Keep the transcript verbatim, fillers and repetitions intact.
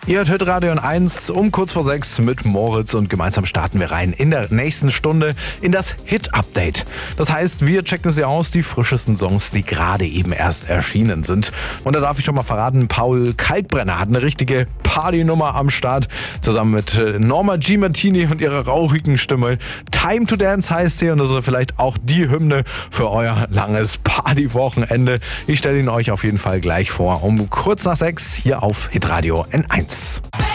Ihr hört Hitradio N eins um kurz vor sechs mit Moritz und gemeinsam starten wir rein in der nächsten Stunde in das Hit-Update. Das heißt, wir checken sie aus, die frischesten Songs, die gerade eben erst erschienen sind. Und da darf ich schon mal verraten, Paul Kalkbrenner hat eine richtige Partynummer am Start, zusammen mit Norma G. Martini und ihrer rauchigen Stimme. Time to Dance heißt sie und das ist vielleicht auch die Hymne für euer langes Partywochenende. Ich stelle ihn euch auf jeden Fall gleich vor, um kurz nach sechs hier auf Hitradio N eins.